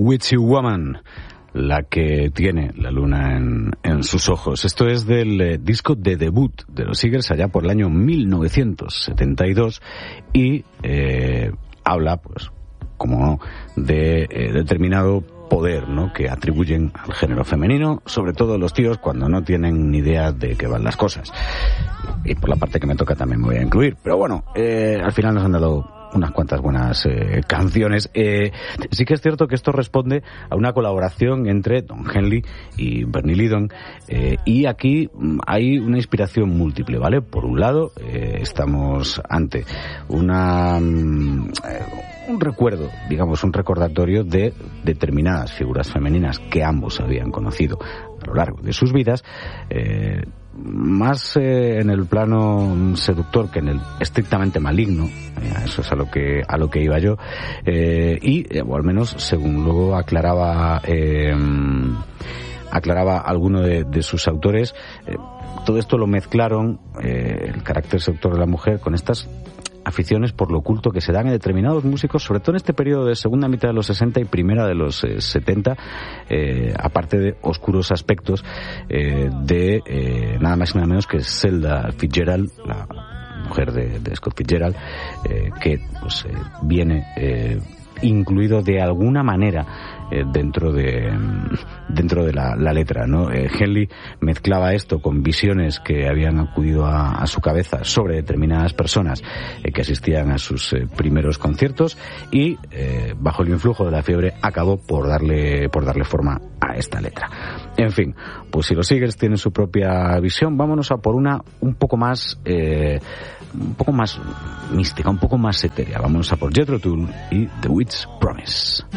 Witchy Woman, la que tiene la luna en sus ojos. Esto es del disco de debut de los Eagles allá por el año 1972 y habla, pues, como no, de determinado poder, ¿no?, que atribuyen al género femenino, sobre todo los tíos cuando no tienen ni idea de qué van las cosas. Y por la parte que me toca también me voy a incluir. Pero bueno, al final nos han dado unas cuantas buenas canciones. Sí que es cierto que esto responde a una colaboración entre Don Henley y Bernie Leadon, y aquí hay una inspiración múltiple, ¿vale? Por un lado, estamos ante un recuerdo, digamos, un recordatorio de determinadas figuras femeninas que ambos habían conocido a lo largo de sus vidas, más en el plano seductor que en el estrictamente maligno. Eso es a lo que iba yo, o al menos según luego aclaraba alguno de sus autores, todo esto lo mezclaron, el carácter seductor de la mujer, con estas aficiones por lo oculto que se dan en determinados músicos, sobre todo en este periodo de segunda mitad de los 60 y primera de los 70, aparte de oscuros aspectos de nada más y nada menos que Zelda Fitzgerald, la mujer de Scott Fitzgerald, que pues viene incluido de alguna manera dentro de la letra, ¿no? Henley mezclaba esto con visiones que habían acudido a su cabeza sobre determinadas personas que asistían a sus primeros conciertos, y bajo el influjo de la fiebre acabó por darle forma a esta letra. En fin, pues si los Eagles tienen su propia visión, vámonos a por una un poco más mística, un poco más etérea. Vámonos a por Jethro Tull y The Witch's Promise.